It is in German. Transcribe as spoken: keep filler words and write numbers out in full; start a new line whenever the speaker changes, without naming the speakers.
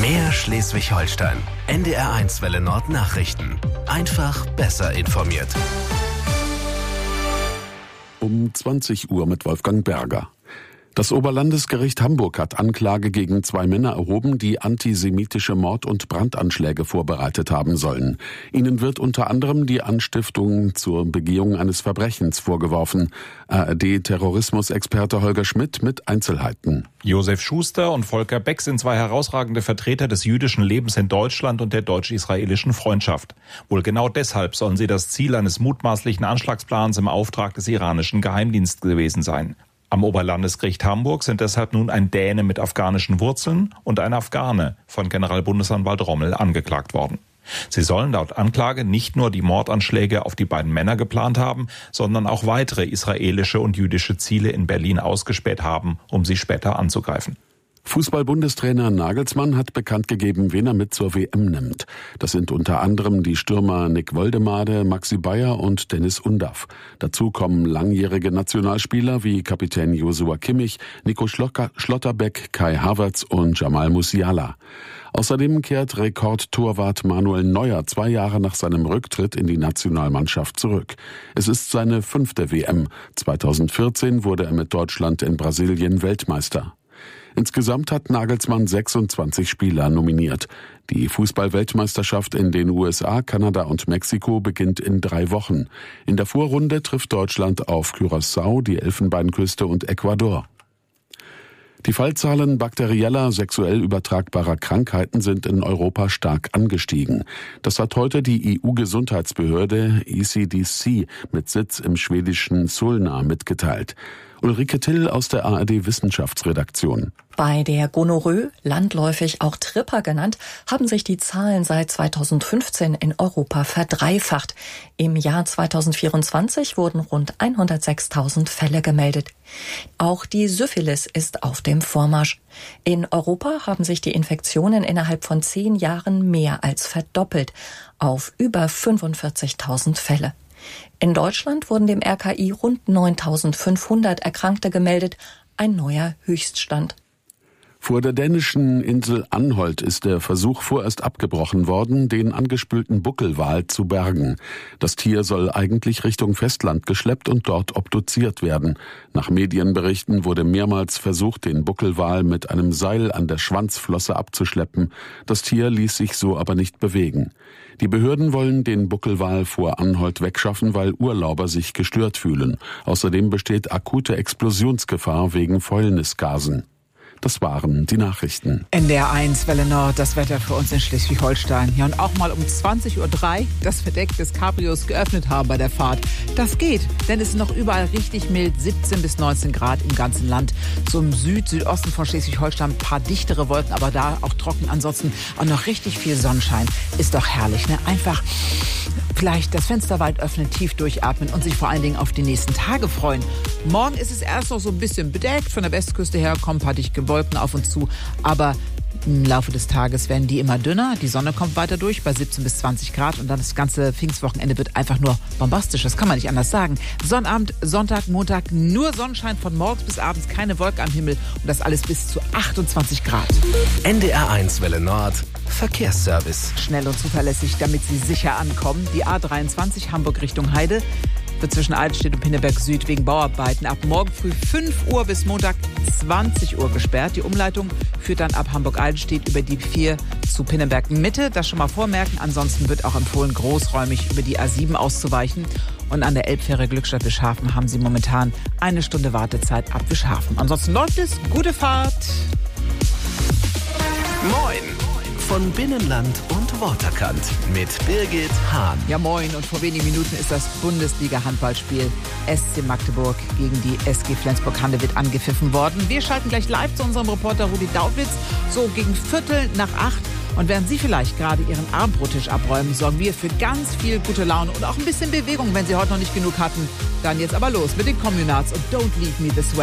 Mehr Schleswig-Holstein. N D R eins Welle Nord Nachrichten. Einfach besser informiert.
Um zwanzig Uhr mit Wolfgang Berger. Das Oberlandesgericht Hamburg hat Anklage gegen zwei Männer erhoben, die antisemitische Mord- und Brandanschläge vorbereitet haben sollen. Ihnen wird unter anderem die Anstiftung zur Begehung eines Verbrechens vorgeworfen. A R D-Terrorismusexperte Holger Schmidt mit Einzelheiten.
Josef Schuster und Volker Beck sind zwei herausragende Vertreter des jüdischen Lebens in Deutschland und der deutsch-israelischen Freundschaft. Wohl genau deshalb sollen sie das Ziel eines mutmaßlichen Anschlagsplans im Auftrag des iranischen Geheimdienstes gewesen sein. Am Oberlandesgericht Hamburg sind deshalb nun ein Däne mit afghanischen Wurzeln und ein Afghane von Generalbundesanwalt Rommel angeklagt worden. Sie sollen laut Anklage nicht nur die Mordanschläge auf die beiden Männer geplant haben, sondern auch weitere israelische und jüdische Ziele in Berlin ausgespäht haben, um sie später anzugreifen.
Fußball-Bundestrainer Nagelsmann hat bekannt gegeben, wen er mit zur W M nimmt. Das sind unter anderem die Stürmer Nick Woldemade, Maxi Bayer und Dennis Undaff. Dazu kommen langjährige Nationalspieler wie Kapitän Joshua Kimmich, Nico Schlotterbeck, Kai Havertz und Jamal Musiala. Außerdem kehrt Rekordtorwart Manuel Neuer zwei Jahre nach seinem Rücktritt in die Nationalmannschaft zurück. Es ist seine fünfte W M. zweitausendvierzehn wurde er mit Deutschland in Brasilien Weltmeister. Insgesamt hat Nagelsmann sechsundzwanzig Spieler nominiert. Die Fußball-Weltmeisterschaft in den U S A, Kanada und Mexiko beginnt in drei Wochen. In der Vorrunde trifft Deutschland auf Curaçao, die Elfenbeinküste und Ecuador. Die Fallzahlen bakterieller, sexuell übertragbarer Krankheiten sind in Europa stark angestiegen. Das hat heute die E U-Gesundheitsbehörde E C D C mit Sitz im schwedischen Solna mitgeteilt. Ulrike Till aus der A R D-Wissenschaftsredaktion.
Bei der Gonorrhoe, landläufig auch Tripper genannt, haben sich die Zahlen seit zweitausendfünfzehn in Europa verdreifacht. Im Jahr zweitausendvierundzwanzig wurden rund hundertsechstausend Fälle gemeldet. Auch die Syphilis ist auf dem Vormarsch. In Europa haben sich die Infektionen innerhalb von zehn Jahren mehr als verdoppelt, auf über fünfundvierzigtausend Fälle. In Deutschland wurden dem R K I rund neuntausendfünfhundert Erkrankte gemeldet, ein neuer Höchststand.
Vor der dänischen Insel Anholt ist der Versuch vorerst abgebrochen worden, den angespülten Buckelwal zu bergen. Das Tier soll eigentlich Richtung Festland geschleppt und dort obduziert werden. Nach Medienberichten wurde mehrmals versucht, den Buckelwal mit einem Seil an der Schwanzflosse abzuschleppen. Das Tier ließ sich so aber nicht bewegen. Die Behörden wollen den Buckelwal vor Anholt wegschaffen, weil Urlauber sich gestört fühlen. Außerdem besteht akute Explosionsgefahr wegen Fäulnisgasen. Das waren die Nachrichten.
N D R eins Welle Nord, das Wetter für uns in Schleswig-Holstein. Ja, und auch mal um zwanzig Uhr drei das Verdeck des Cabrios geöffnet haben bei der Fahrt. Das geht, denn es ist noch überall richtig mild, siebzehn bis neunzehn Grad im ganzen Land. So im Süd-, Südosten von Schleswig-Holstein ein paar dichtere Wolken, aber da auch trocken. Ansonsten auch noch richtig viel Sonnenschein. Ist doch herrlich, ne? Einfach vielleicht das Fenster weit öffnen, tief durchatmen und sich vor allen Dingen auf die nächsten Tage freuen. Morgen ist es erst noch so ein bisschen bedeckt. Von der Westküste her kommen ein paar dichte Wolken auf uns zu. Aber im Laufe des Tages werden die immer dünner. Die Sonne kommt weiter durch bei siebzehn bis zwanzig Grad. Und dann das ganze Pfingstwochenende wird einfach nur bombastisch. Das kann man nicht anders sagen. Sonnabend, Sonntag, Montag nur Sonnenschein von morgens bis abends. Keine Wolke am Himmel. Und das alles bis zu achtundzwanzig Grad.
N D R eins Welle Nord. Verkehrsservice.
Schnell und zuverlässig, damit Sie sicher ankommen. Die A dreiundzwanzig Hamburg Richtung Heide wird zwischen Eidelstedt und Pinneberg Süd wegen Bauarbeiten ab morgen früh fünf Uhr bis Montag zwanzig Uhr gesperrt. Die Umleitung führt dann ab Hamburg-Eidelstedt über die vier zu Pinneberg Mitte. Das schon mal vormerken. Ansonsten wird auch empfohlen, großräumig über die A sieben auszuweichen. Und an der Elbfähre Glückstadt-Wischhafen haben Sie momentan eine Stunde Wartezeit ab Wischhafen. Ansonsten läuft es. Gute Fahrt.
Moin von Binnenland und Waterkant mit Birgit Hahn.
Ja moin, und vor wenigen Minuten ist das Bundesliga-Handballspiel S C Magdeburg gegen die S G Flensburg-Handewitt angepfiffen worden. Wir schalten gleich live zu unserem Reporter Rudi Daubitz, so gegen Viertel nach acht. Und während Sie vielleicht gerade Ihren Abendbrottisch abräumen, sorgen wir für ganz viel gute Laune und auch ein bisschen Bewegung, wenn Sie heute noch nicht genug hatten. Dann jetzt aber los mit den Communards und Don't Leave Me This Way.